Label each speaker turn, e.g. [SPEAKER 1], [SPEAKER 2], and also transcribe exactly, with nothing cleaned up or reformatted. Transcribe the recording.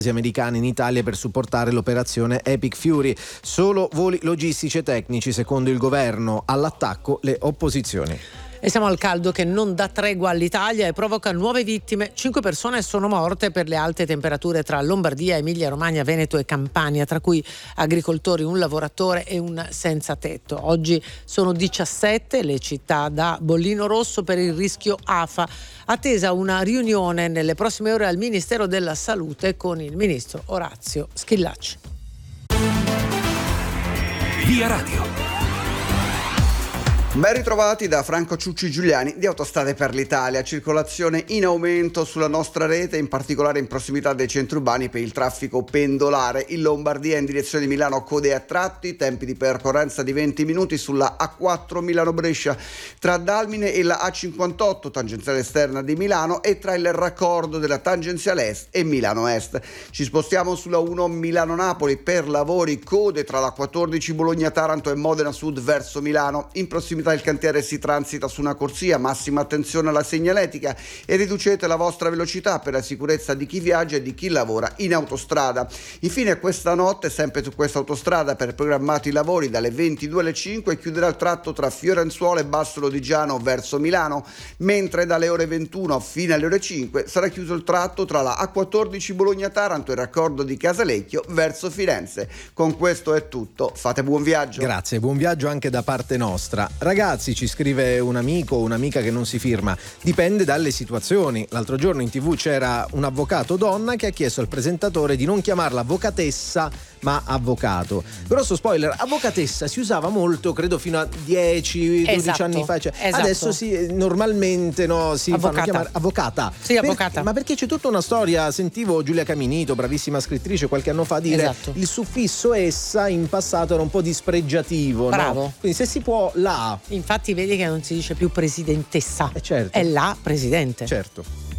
[SPEAKER 1] americani in Italia per supportare l'operazione Epic Fury. Solo voli logistici e tecnici, secondo il governo. All'attacco le opposizioni.
[SPEAKER 2] E siamo al caldo che non dà tregua all'Italia e provoca nuove vittime. Cinque persone sono morte per le alte temperature tra Lombardia, Emilia Romagna, Veneto e Campania, tra cui agricoltori, un lavoratore e un senza tetto. Oggi sono diciassette le città da bollino rosso per il rischio afa. Attesa una riunione nelle prossime ore al Ministero della Salute con il ministro Orazio Schillaci.
[SPEAKER 3] Via Radio.
[SPEAKER 4] Ben ritrovati da Franco Ciucci Giuliani di Autostrade per l'Italia. Circolazione in aumento sulla nostra rete, in particolare in prossimità dei centri urbani per il traffico pendolare. In Lombardia in direzione di Milano code a tratti, tempi di percorrenza di venti minuti sulla A quattro Milano-Brescia tra Dalmine e la A cinquantotto tangenziale esterna di Milano e tra il raccordo della tangenziale est e Milano Est. Ci spostiamo sulla uno Milano-Napoli per lavori, code tra la quattordici Bologna-Taranto e Modena Sud verso Milano. In prossimità del cantiere si transita su una corsia, massima attenzione alla segnaletica e riducete la vostra velocità per la sicurezza di chi viaggia e di chi lavora in autostrada. Infine questa notte, sempre su questa autostrada per programmati lavori, dalle ventidue alle cinque chiuderà il tratto tra Fiorenzuola e Basso Lodigiano verso Milano, mentre dalle ore ventuno fino alle ore cinque sarà chiuso il tratto tra la A quattordici Bologna-Taranto e il raccordo di Casalecchio verso Firenze. Con questo è tutto, fate buon viaggio.
[SPEAKER 1] Grazie, buon viaggio anche da parte nostra. Ragazzi, ci scrive un amico o un'amica che non si firma, dipende dalle situazioni. L'altro giorno in tv c'era un avvocato donna che ha chiesto al presentatore di non chiamarla avvocatessa ma avvocato. Grosso spoiler, avvocatessa si usava molto, credo fino a dieci dodici
[SPEAKER 2] esatto,
[SPEAKER 1] anni fa, cioè,
[SPEAKER 2] esatto.
[SPEAKER 1] Adesso si, normalmente no, si
[SPEAKER 2] avvocata.
[SPEAKER 1] fanno chiamare avvocata.
[SPEAKER 2] Sì,
[SPEAKER 1] per,
[SPEAKER 2] avvocata.
[SPEAKER 1] Ma perché c'è tutta una storia, sentivo Giulia Caminito, bravissima scrittrice, qualche anno fa dire
[SPEAKER 2] esatto.
[SPEAKER 1] il suffisso essa in passato era un po' dispregiativo.
[SPEAKER 2] Bravo.
[SPEAKER 1] No? Quindi se si può la.
[SPEAKER 2] Infatti vedi che non si dice più presidentessa,
[SPEAKER 1] Eh certo.
[SPEAKER 2] è la presidente.
[SPEAKER 1] Certo.